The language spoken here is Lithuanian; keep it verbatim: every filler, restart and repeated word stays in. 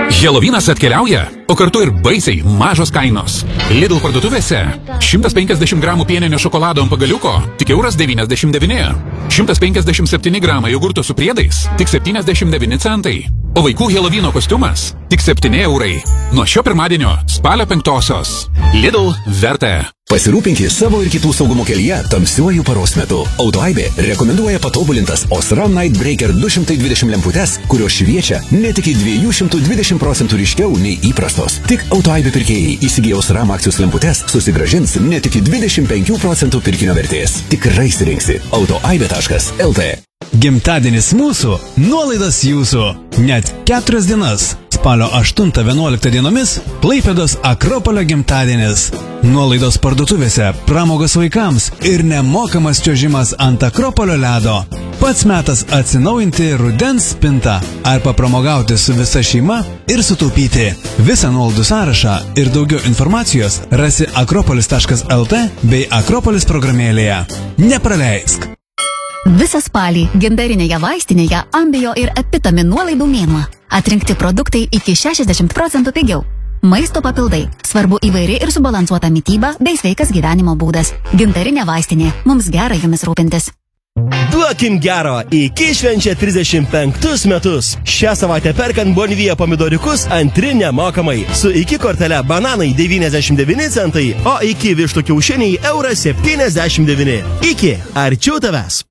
Helovynas atkeliauja, o kartu ir baisiai mažos kainos. Lidl parduotuvėse šimtas penkiasdešimt gramų pieninio šokolado ant pagaliuko tik euras devyniasdešimt devyni. šimtas penkiasdešimt septyni gramai jogurto su priedais tik septyniasdešimt devyni centai. O vaikų Helovyno kostiumas tik septyni eurai. Nuo šio pirmadienio spalio penktosios. Lidl verta. Pasirūpinkite savo ir kitų saugumo kelyje tamsiuoju paros metu. Autoaibė rekomenduoja patobulintas Osram Night Breaker du šimtai dvidešimt lemputes, kurios šviečia net iki dviejų šimtų dvidešimt procentų ryškiau nei įprastos. Tik Autoaibė pirkėjai įsigiję Osram akcijos lemputes susigrąžins net iki dvidešimt penkių procentų pirkinio vertės. Tikrai sirinksi autoaibė taškas el tė. Gimtadienis mūsų, nuolaidos jūsų. Net keturias dienas. Spalio aštuntą vienuoliktą dienomis Klaipėdos Akropolio gimtadienis. Nuolaidos parduotuvėse, pramogos vaikams ir nemokamas čiuožimas ant Akropolio ledo. Pats metas atsinaujinti rudens spintą ar papramogauti su visa šeima ir sutaupyti. Visą nuolaidų sąrašą ir daugiau informacijos rasi akropolis taškas el tė bei Akropolis programėlėje. Nepraleisk! Visą spalį gintarinėje vaistinėje Ambio ir Epitamin nuolaidų mėnuo. Atrinkti produktai iki šešiasdešimt procentų pigiau. Maisto papildai. Svarbu įvairi ir subalansuota mityba bei sveikas gyvenimo būdas. Gintarinė vaistinė. Mums gera jomis rūpintis. Duokim gero, iki švenčia trisdešimt penktus metus. Šią savaitę perkant Bonvija pomidoriukus antri nemokamai. Su iki kortele bananai devyniasdešimt devyni centai, o iki vištų kiaušiniai euras septyniasdešimt devyni. Iki, arčiau tavęs.